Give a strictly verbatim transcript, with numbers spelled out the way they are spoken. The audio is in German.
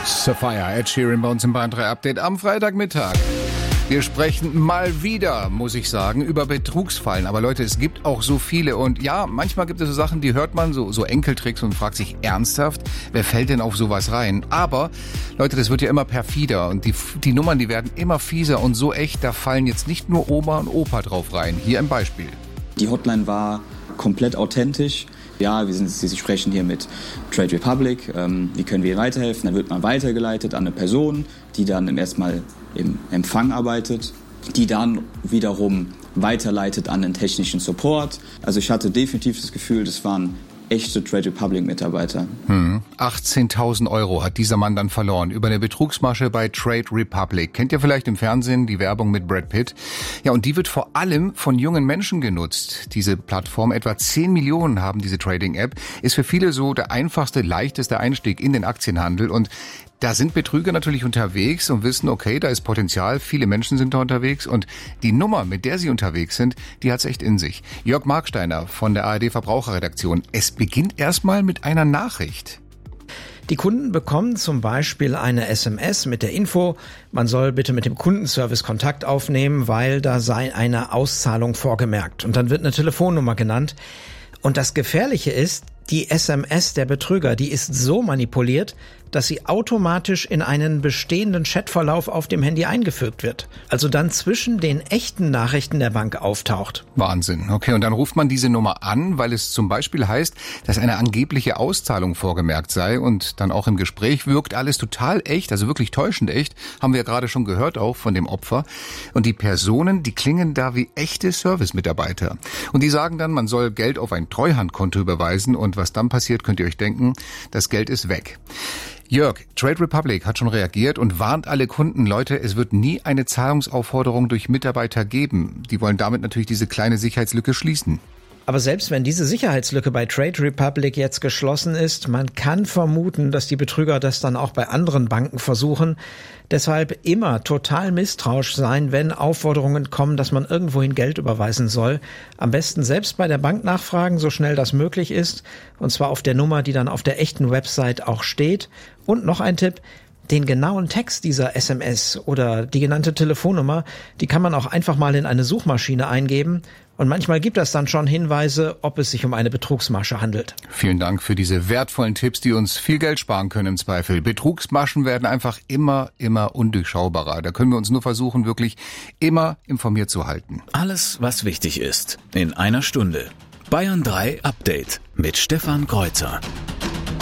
Sapphire, Ed Sheeran bei uns im Bayern drei Update am Freitagmittag. Wir sprechen mal wieder, muss ich sagen, über Betrugsfallen. Aber Leute, es gibt auch so viele. Und ja, manchmal gibt es so Sachen, die hört man, so, so Enkeltricks und fragt sich ernsthaft, wer fällt denn auf sowas rein? Aber, Leute, das wird ja immer perfider. Und die, die Nummern, die werden immer fieser und so echt, da fallen jetzt nicht nur Oma und Opa drauf rein. Hier ein Beispiel. Die Hotline war komplett authentisch. Ja, wir sind, Sie sprechen hier mit Trade Republic, ähm, wie können wir Ihnen weiterhelfen? Dann wird man weitergeleitet an eine Person, die dann erstmal im Empfang arbeitet, die dann wiederum weiterleitet an den technischen Support. Also ich hatte definitiv das Gefühl, das waren echte Trade Republic-Mitarbeiter. Hm. achtzehntausend Euro hat dieser Mann dann verloren über eine Betrugsmasche bei Trade Republic. Kennt ihr vielleicht im Fernsehen die Werbung mit Brad Pitt? Ja, und die wird vor allem von jungen Menschen genutzt. Diese Plattform, etwa zehn Millionen haben diese Trading-App, ist für viele so der einfachste, leichteste Einstieg in den Aktienhandel. Und da sind Betrüger natürlich unterwegs und wissen, okay, da ist Potenzial, viele Menschen sind da unterwegs und die Nummer, mit der sie unterwegs sind, die hat's echt in sich. Jörg Marksteiner von der A R D Verbraucherredaktion. Es beginnt erstmal mit einer Nachricht. Die Kunden bekommen zum Beispiel eine S M S mit der Info, man soll bitte mit dem Kundenservice Kontakt aufnehmen, weil da sei eine Auszahlung vorgemerkt. Und dann wird eine Telefonnummer genannt. Und das Gefährliche ist, die S M S der Betrüger, die ist so manipuliert, dass sie automatisch in einen bestehenden Chatverlauf auf dem Handy eingefügt wird. Also dann zwischen den echten Nachrichten der Bank auftaucht. Wahnsinn. Okay, und dann ruft man diese Nummer an, weil es zum Beispiel heißt, dass eine angebliche Auszahlung vorgemerkt sei und dann auch im Gespräch wirkt alles total echt, also wirklich täuschend echt, haben wir ja gerade schon gehört auch von dem Opfer. Und die Personen, die klingen da wie echte Service-Mitarbeiter. Und die sagen dann, man soll Geld auf ein Treuhandkonto überweisen und was dann passiert, könnt ihr euch denken, das Geld ist weg. Jörg, Trade Republic hat schon reagiert und warnt alle Kunden, Leute, es wird nie eine Zahlungsaufforderung durch Mitarbeiter geben. Die wollen damit natürlich diese kleine Sicherheitslücke schließen. Aber selbst wenn diese Sicherheitslücke bei Trade Republic jetzt geschlossen ist, man kann vermuten, dass die Betrüger das dann auch bei anderen Banken versuchen. Deshalb immer total misstrauisch sein, wenn Aufforderungen kommen, dass man irgendwohin Geld überweisen soll. Am besten selbst bei der Bank nachfragen, so schnell das möglich ist. Und zwar auf der Nummer, die dann auf der echten Website auch steht. Und noch ein Tipp. Den genauen Text dieser S M S oder die genannte Telefonnummer, die kann man auch einfach mal in eine Suchmaschine eingeben. Und manchmal gibt das dann schon Hinweise, ob es sich um eine Betrugsmasche handelt. Vielen Dank für diese wertvollen Tipps, die uns viel Geld sparen können im Zweifel. Betrugsmaschen werden einfach immer, immer undurchschaubarer. Da können wir uns nur versuchen, wirklich immer informiert zu halten. Alles, was wichtig ist, in einer Stunde. Bayern drei Update mit Stefan Kreuzer.